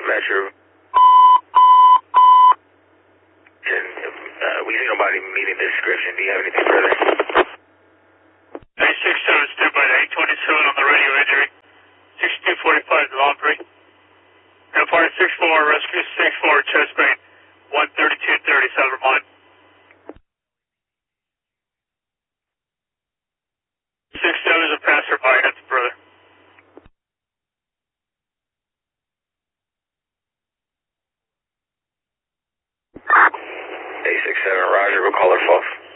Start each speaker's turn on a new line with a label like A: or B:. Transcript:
A: Metro. And we see nobody meeting this description. Do you have anything further?
B: 867 stood by the 827 on the radio injury. 6245 to Laundry. And party 64, rescue 64, chest pain. 13230, South Vermont. 67 is a passerby, that's the brother.
A: 867, Roger, we'll call her false.